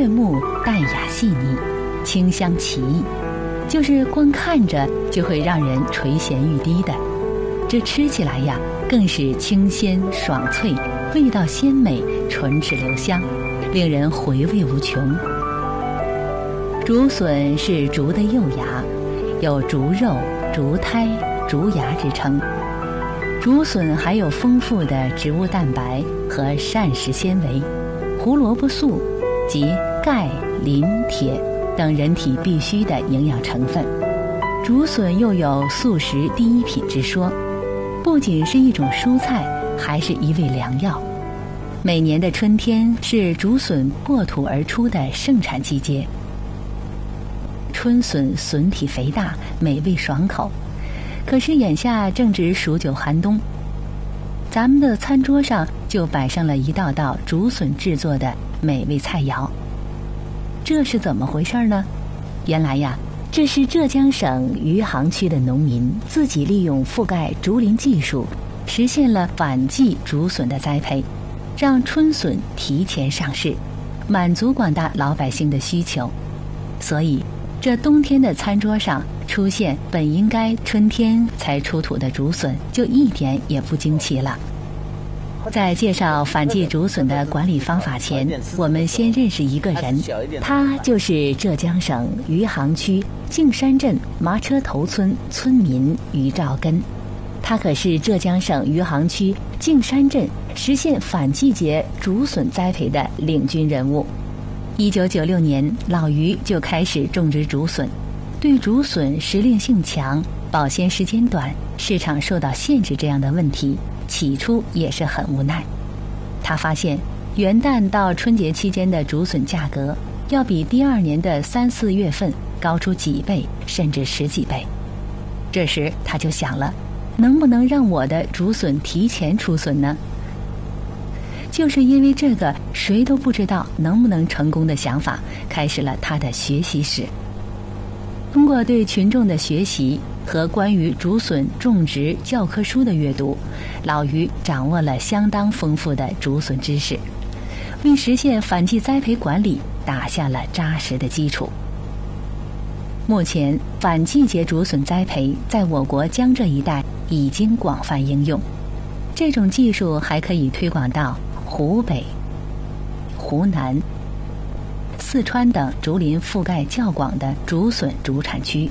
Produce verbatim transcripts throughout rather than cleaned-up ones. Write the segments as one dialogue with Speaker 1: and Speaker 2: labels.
Speaker 1: 悦目，淡雅细腻，清香奇异，就是光看着就会让人垂涎欲滴的。这吃起来呀，更是清鲜爽脆，味道鲜美，唇齿留香，令人回味无穷。竹笋是竹的幼芽，有竹肉、竹胎、竹芽之称。竹笋含有丰富的植物蛋白和膳食纤维、胡萝卜素及钙、磷、铁等人体必需的营养成分。竹笋又有素食第一品之说，不仅是一种蔬菜，还是一味良药。每年的春天是竹笋破土而出的盛产季节。春笋笋体肥大，美味爽口。可是眼下正值数九寒冬，咱们的餐桌上就摆上了一道道竹笋制作的美味菜肴。这是怎么回事呢？原来呀，这是浙江省余杭区的农民自己利用覆盖竹林技术，实现了反季竹笋的栽培，让春笋提前上市，满足广大老百姓的需求。所以这冬天的餐桌上出现本应该春天才出土的竹笋，就一点也不惊奇了。在介绍反季竹笋的管理方法前，我们先认识一个人，他就是浙江省余杭区径山镇麻车头村村民于兆根。他可是浙江省余杭区径山镇实现反季节竹笋栽培的领军人物。一九九六年，老于就开始种植竹笋。对竹笋时令性强、保鲜时间短、市场受到限制这样的问题，起初也是很无奈。他发现元旦到春节期间的竹笋价格要比第二年的三四月份高出几倍，甚至十几倍。这时他就想了，能不能让我的竹笋提前出笋呢？就是因为这个谁都不知道能不能成功的想法，开始了他的学习史。通过对群众的学习和关于竹笋种植教科书的阅读，老于掌握了相当丰富的竹笋知识，为实现反季栽培管理打下了扎实的基础。目前，反季节竹笋栽培在我国江浙一带已经广泛应用，这种技术还可以推广到湖北、湖南、四川等竹林覆盖较广的竹笋主产区。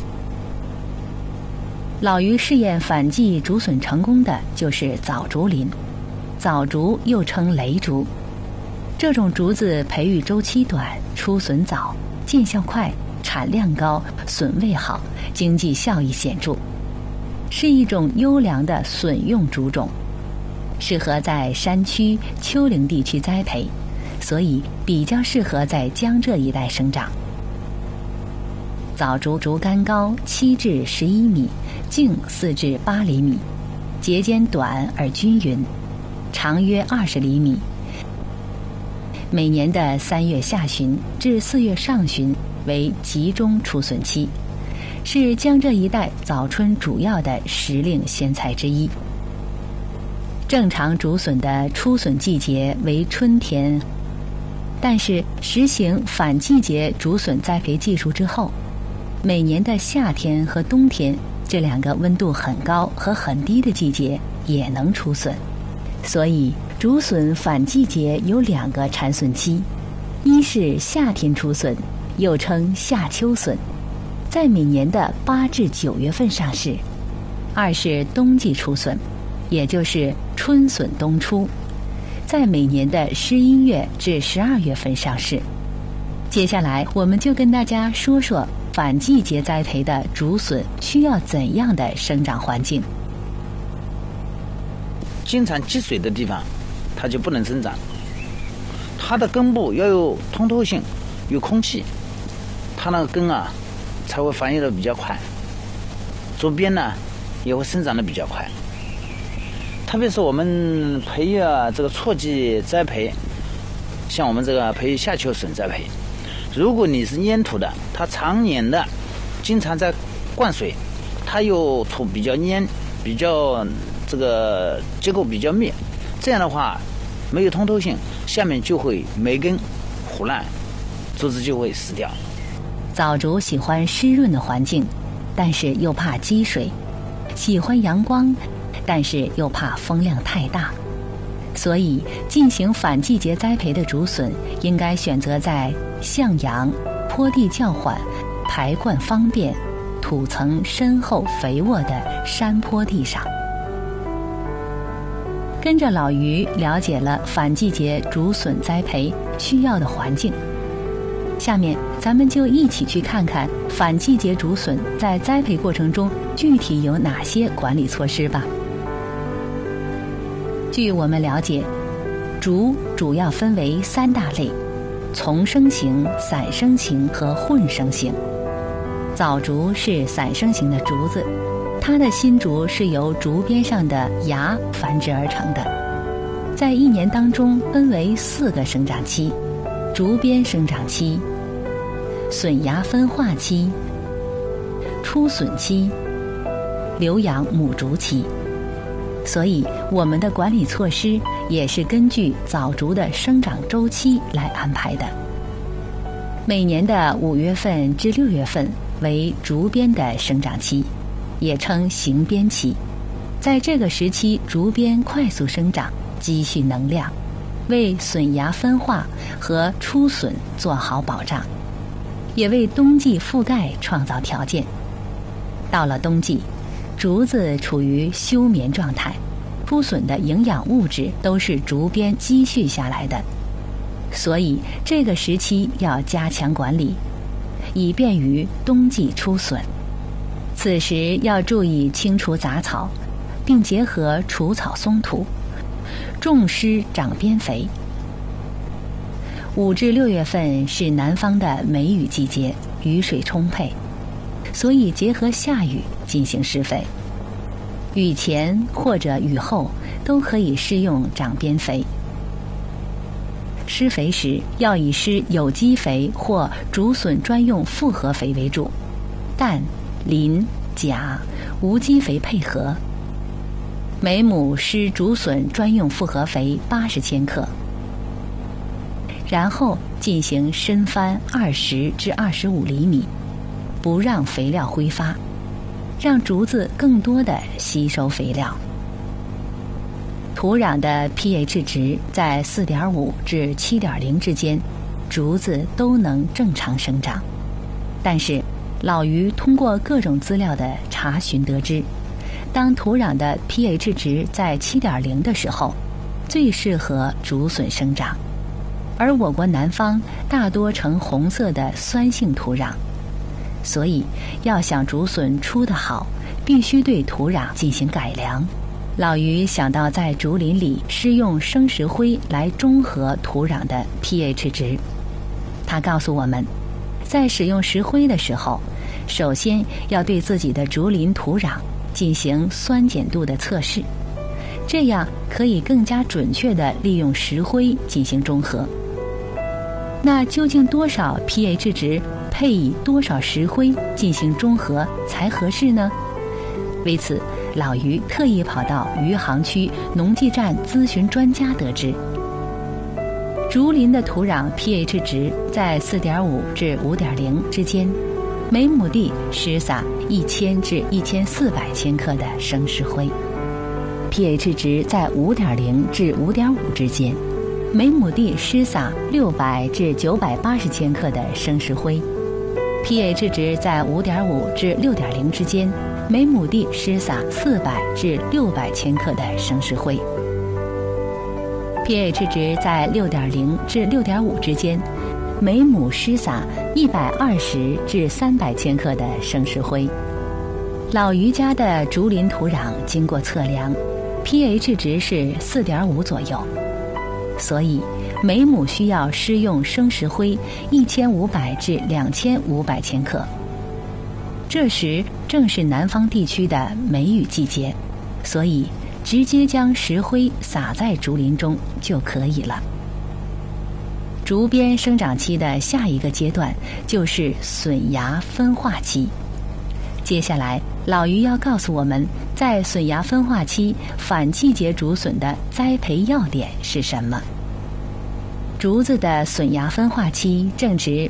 Speaker 1: 老于试验反季竹笋成功的就是枣竹林。枣竹又称雷竹，这种竹子培育周期短，出笋早，见效快，产量高，笋味好，经济效益显著，是一种优良的笋用竹种，适合在山区、丘陵地区栽培，所以比较适合在江浙一带生长。枣竹竹竿高七至十一米，径四至八厘米，节间短而均匀，长约二十厘米。每年的三月下旬至四月上旬为集中出笋期，是江浙一带早春主要的时令鲜菜之一。正常竹笋的出笋季节为春天，但是实行反季节竹笋栽培技术之后，每年的夏天和冬天这两个温度很高和很低的季节也能出笋。所以竹笋反季节有两个产笋期，一是夏天出笋，又称夏秋笋，在每年的八至九月份上市；二是冬季出笋，也就是春笋冬出，在每年的十一月至十二月份上市。接下来我们就跟大家说说反季节栽培的竹笋需要怎样的生长环境。
Speaker 2: 经常积水的地方它就不能生长，它的根部要有通透性，有空气，它那个根啊才会繁育的比较快，周边呢也会生长的比较快。特别是我们培育啊这个错季栽培，像我们这个培育夏秋笋栽培，如果你是粘土的，它常年的经常在灌水，它又土比较粘，比较这个结构比较密，这样的话没有通透性，下面就会霉根、腐烂， 竹子就会死掉。
Speaker 1: 枣竹喜欢湿润的环境，但是又怕积水；喜欢阳光，但是又怕风量太大。所以进行反季节栽培的竹笋，应该选择在向阳、坡地较缓、排灌方便、土层深厚肥沃的山坡地上。跟着老于了解了反季节竹笋栽培需要的环境，下面咱们就一起去看看反季节竹笋在栽培过程中具体有哪些管理措施吧。据我们了解，竹主要分为三大类：丛生型、散生型和混生型。枣竹是散生型的竹子，它的新竹是由竹边上的芽繁殖而成的，在一年当中分为四个生长期：竹边生长期、笋芽分化期、初笋期、留养母竹期。所以我们的管理措施也是根据枣竹的生长周期来安排的。每年的五月份至六月份为竹边的生长期，也称行边期。在这个时期，竹边快速生长，积蓄能量，为笋芽分化和初笋做好保障，也为冬季覆盖创造条件。到了冬季，竹子处于休眠状态，初笋的营养物质都是竹边积蓄下来的，所以这个时期要加强管理，以便于冬季出笋。此时要注意清除杂草，并结合除草松土，重施长边肥。五至六月份是南方的梅雨季节，雨水充沛，所以结合下雨进行施肥。雨前或者雨后都可以施用长边肥。施肥时要以施有机肥或竹笋专用复合肥为主，氮、磷、钾、无机肥配合。每亩施竹笋专用复合肥八十千克，然后进行深翻二十至二十五厘米，不让肥料挥发，让竹子更多的吸收肥料。土壤的 pH 值在 四点五 至 七点零 之间，竹子都能正常生长。但是老于通过各种资料的查询得知，当土壤的 pH 值在 七点零 的时候，最适合竹笋生长。而我国南方大多呈红色的酸性土壤，所以要想竹笋出得好，必须对土壤进行改良。老于想到在竹林里施用生石灰来中和土壤的 pH 值。他告诉我们，在使用石灰的时候，首先要对自己的竹林土壤进行酸碱度的测试，这样可以更加准确地利用石灰进行中和。那究竟多少 pH 值配以多少石灰进行中和才合适呢？为此，老于特意跑到余杭区农技站咨询专家得知，竹林的土壤 pH 值在 四点五 至 五点零 之间，每亩地施撒一千至一千四百千克的生石灰； pH 值在 五点零 至 五点五 之间，每亩地施撒六百至九百八十千克的生石灰； pH 值在 五点五 至 六点零 之间，每亩地施撒四百至六百千克的生石灰； pH 值在 六点零 至 六点五 之间，每亩施撒一百二十至三百千克的生石灰。老于家的竹林土壤经过测量， pH 值是 四点五 左右，所以每亩需要施用生石灰一千五百至两千五百千克。这时正是南方地区的梅雨季节，所以直接将石灰撒在竹林中就可以了。竹边生长期的下一个阶段就是笋芽分化期。接下来老于要告诉我们，在笋芽分化期反季节竹笋的栽培要点是什么。竹子的笋芽分化期正值